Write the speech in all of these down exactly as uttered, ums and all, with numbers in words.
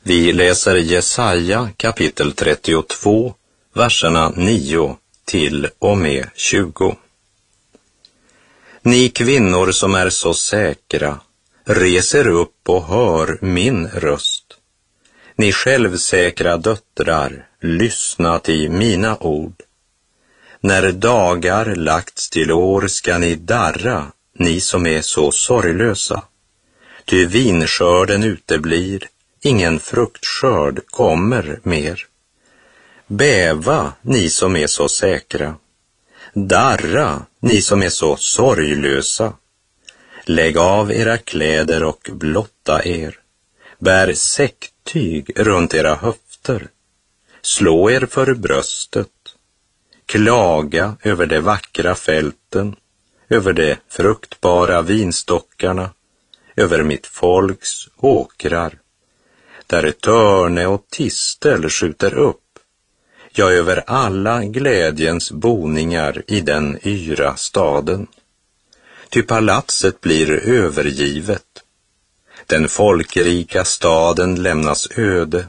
Vi läser Jesaja kapitel trettiotvå, verserna nio till och med tjugo. Ni kvinnor som är så säkra, reser upp och hör min röst. Ni självsäkra döttrar, lyssna till mina ord. När dagar lagts till år ska ni darra, ni som är så sorglösa. Ty vinskörden uteblir, ingen fruktskörd kommer mer. Bäva, ni som är så säkra. Darra, ni som är så sorglösa. Lägg av era kläder och blotta er. Bär säcktyg runt era höfter. Slå er för bröstet. Klaga över de vackra fälten, över de fruktbara vinstockarna, över mitt folks åkrar, där törne och tistel skjuter upp, ja, över alla glädjens boningar i den yra staden. Ty palatset blir övergivet, den folkrika staden lämnas öde,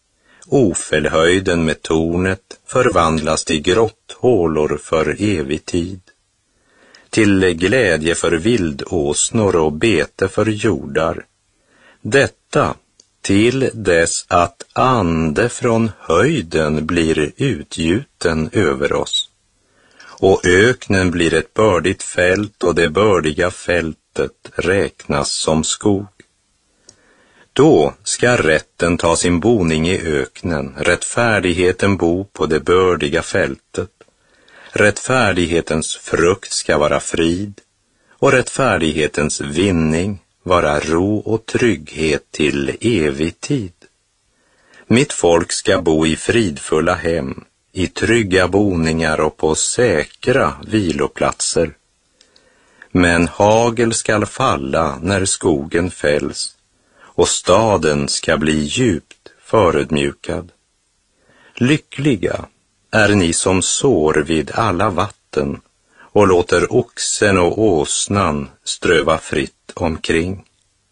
Ofälhöjden med tornet förvandlas till grotthålor för evig tid, till glädje för vildåsnor och bete för jordar. Detta till dess att ande från höjden blir utgjuten över oss, och öknen blir ett bördigt fält och det bördiga fältet räknas som skog. Då ska rätten ta sin boning i öknen, rättfärdigheten bo på det bördiga fältet. Rättfärdighetens frukt ska vara frid, och rättfärdighetens vinning vara ro och trygghet till evig tid. Mitt folk ska bo i fridfulla hem, i trygga boningar och på säkra viloplatser. Men hagel skall falla när skogen fälls, och staden ska bli djupt förödmjukad. Lyckliga är ni som sår vid alla vatten och låter oxen och åsnan ströva fritt omkring.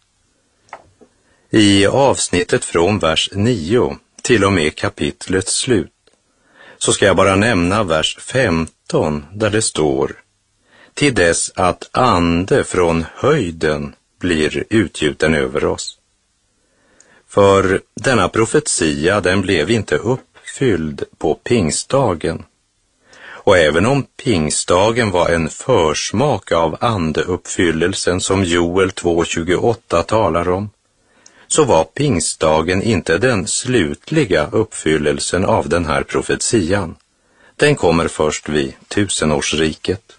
I avsnittet från vers nio till och med kapitlets slut så ska jag bara nämna vers femton, där det står: till dess att ande från höjden blir utgjuten över oss. För denna profetia, den blev inte uppfylld på pingstdagen. Och även om pingstdagen var en försmak av andeuppfyllelsen som Joel två tjugoåtta talar om, så var pingstdagen inte den slutliga uppfyllelsen av den här profetian. Den kommer först vid tusenårsriket.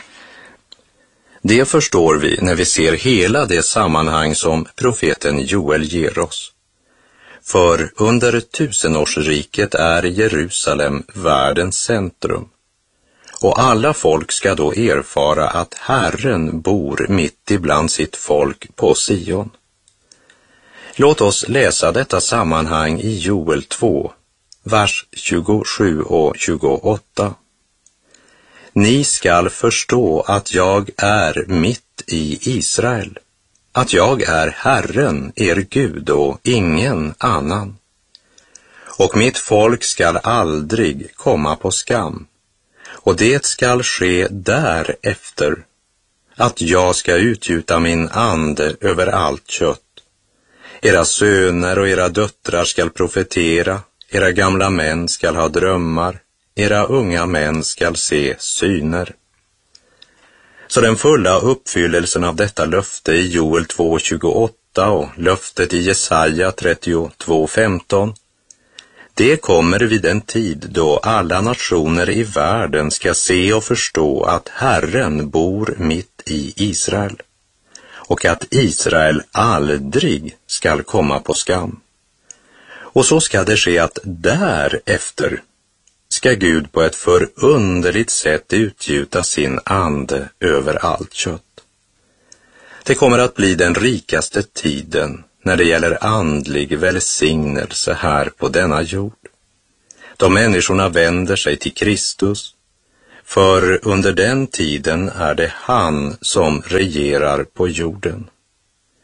Det förstår vi när vi ser hela det sammanhang som profeten Joel ger oss. För under tusenårsriket är Jerusalem världens centrum. Och alla folk ska då erfara att Herren bor mitt ibland sitt folk på Sion. Låt oss läsa detta sammanhang i Joel två, vers tjugosju och tjugoåtta. Ni skall förstå att jag är mitt i Israel, att jag är Herren, er Gud, och ingen annan. Och mitt folk skall aldrig komma på skam, och det skall ske därefter, att jag ska utgjuta min ande över allt kött. Era söner och era döttrar skall profetera, era gamla män skall ha drömmar, era unga män skall se syner. Så den fulla uppfyllelsen av detta löfte i Joel två tjugoåtta och löftet i Jesaja trettiotvå femton, det kommer vid en tid då alla nationer i världen ska se och förstå att Herren bor mitt i Israel, och att Israel aldrig skall komma på skam. Och så ska det ske att därefter ska Gud på ett förunderligt sätt utgjuta sin ande över allt kött. Det kommer att bli den rikaste tiden när det gäller andlig välsignelse här på denna jord. De människorna vänder sig till Kristus, för under den tiden är det han som regerar på jorden.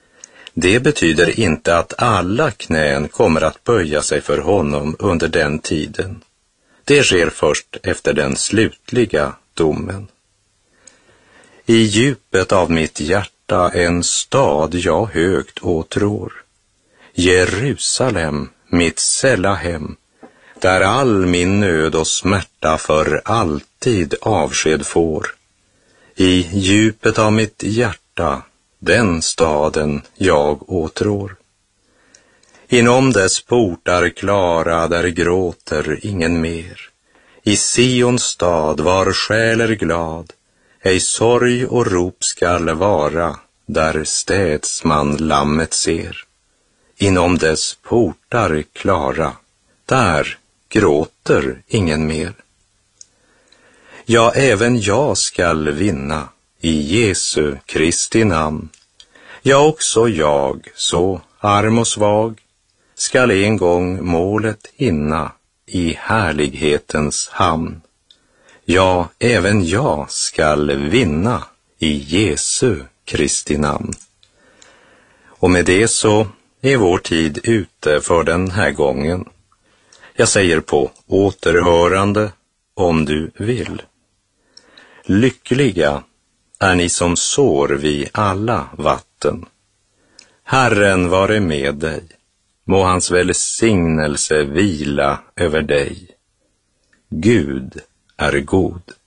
Det betyder inte att alla knän kommer att böja sig för honom under den tiden. Det sker först efter den slutliga domen. I djupet av mitt hjärta en stad jag högt åtrår. Jerusalem, mitt sälla hem, där all min nöd och smärta för alltid avsked får. I djupet av mitt hjärta, den staden jag åtrår. Inom dess portar klara, där gråter ingen mer. I Sions stad var själ är glad, ej sorg och rop skall vara, där städs man lammet ser. Inom dess portar klara, där gråter ingen mer. Ja, även jag skall vinna i Jesu Kristi namn. Ja, också jag, så arm och svag, skall en gång målet hinna i härlighetens hamn. Ja, även jag skall vinna i Jesu Kristi namn. Och med det så är vår tid ute för den här gången. Jag säger på återhörande om du vill. Lyckliga är ni som sår vid alla vatten. Herren vare med dig, må hans välsignelse vila över dig. Gud är god.